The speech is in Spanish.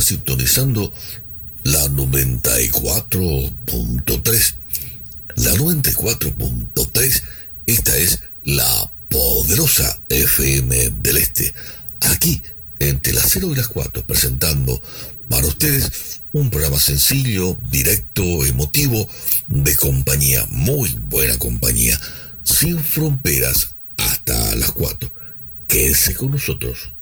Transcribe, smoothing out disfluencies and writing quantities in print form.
sintonizando la 94.3. La 94.3, esta es la poderosa FM del Este. Aquí, entre las 0 y las 4, presentando para ustedes un programa sencillo, directo, emotivo, de compañía, muy buena compañía, sin fronteras, hasta las 4. Quédese con nosotros.